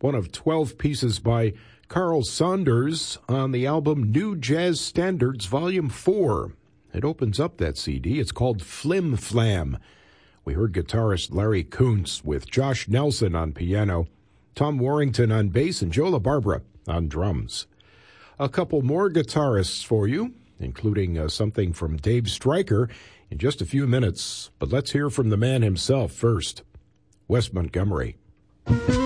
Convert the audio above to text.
one of 12 pieces by Carl Saunders on the album New Jazz Standards Volume 4. It opens up that CD. It's called Flim Flam. We heard guitarist Larry Kuntz with Josh Nelson on piano, Tom Warrington on bass, and Joe LaBarbera on drums. A couple more guitarists for you, including something from Dave Stryker in just a few minutes. But let's hear from the man himself first, Wes Montgomery.